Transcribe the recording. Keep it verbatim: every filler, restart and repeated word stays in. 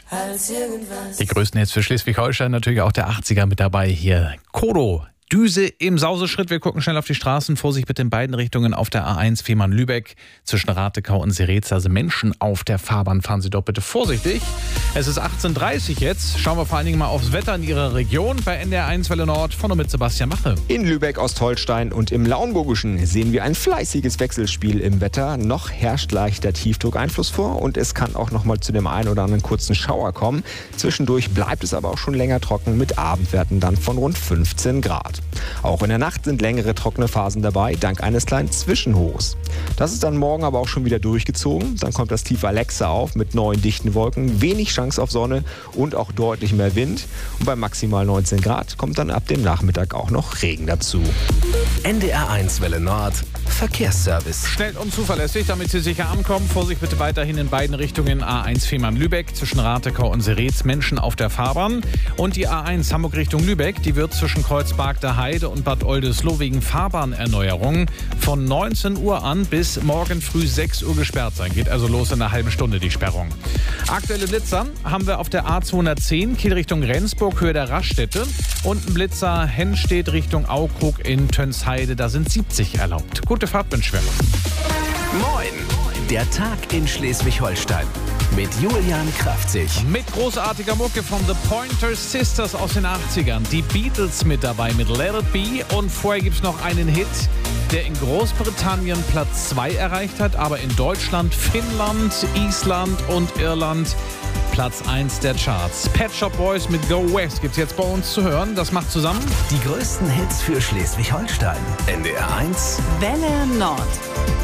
als irgendwas. Die größten Hits für Schleswig-Holstein, natürlich auch der achtziger mit dabei hier. Kodo. Düse im Sauseschritt. Wir gucken schnell auf die Straßen. Vorsicht bitte in beiden Richtungen auf der A eins Fehmarn-Lübeck zwischen Ratekau und Serez. Also Menschen auf der Fahrbahn, fahren Sie doch bitte vorsichtig. Es ist achtzehn Uhr dreißig jetzt. Schauen wir vor allen Dingen mal aufs Wetter in Ihrer Region bei N D R eins Welle Nord. Vorne mit Sebastian Mache. In Lübeck, Ostholstein und im Lauenburgischen sehen wir ein fleißiges Wechselspiel im Wetter. Noch herrscht leichter Tiefdruckeinfluss vor und es kann auch noch mal zu dem einen oder anderen kurzen Schauer kommen. Zwischendurch bleibt es aber auch schon länger trocken mit Abendwerten dann von rund fünfzehn Grad. Auch in der Nacht sind längere trockene Phasen dabei, dank eines kleinen Zwischenhochs. Das ist dann morgen aber auch schon wieder durchgezogen. Dann kommt das Tief Alexa auf mit neuen dichten Wolken, wenig Chance auf Sonne und auch deutlich mehr Wind. Und bei maximal neunzehn Grad kommt dann ab dem Nachmittag auch noch Regen dazu. N D R eins Welle Nord Verkehrsservice. Schnell und zuverlässig, damit Sie sicher ankommen. Vorsicht bitte weiterhin in beiden Richtungen. A eins Fehmarn-Lübeck zwischen Ratekau und Serez. Menschen auf der Fahrbahn. Und die A eins Hamburg Richtung Lübeck. Die wird zwischen Kreuzberg der Heide und Bad Oldesloe wegen Fahrbahnerneuerung von neunzehn Uhr an bis morgen früh sechs Uhr gesperrt sein. Geht also los in einer halben Stunde die Sperrung. Aktuelle Blitzer haben wir auf der A zweihundertzehn Kiel Richtung Rendsburg, Höhe der Raststätte. Und ein Blitzer Hennstedt Richtung Aukrug in Tönsheide. Da sind siebzig erlaubt. Gute Fahrt, bin schwer. Moin! Der Tag in Schleswig-Holstein mit Julian Kraftzig. Mit großartiger Mucke von The Pointer Sisters aus den achtzigern. Die Beatles mit dabei mit Let It Be. Und vorher gibt es noch einen Hit, der in Großbritannien Platz zwei erreicht hat, aber in Deutschland, Finnland, Island und Irland Platz eins der Charts. Pet Shop Boys mit Go West gibt's jetzt bei uns zu hören. Das macht zusammen Die größten Hits für Schleswig-Holstein. N D R eins Welle Nord.